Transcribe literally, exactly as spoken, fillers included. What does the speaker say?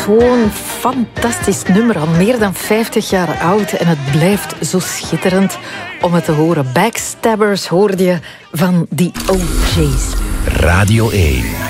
zo'n fantastisch nummer, al meer dan vijftig jaar oud. En het blijft zo schitterend om het te horen. Backstabbers hoorde je van The O J's. Radio één.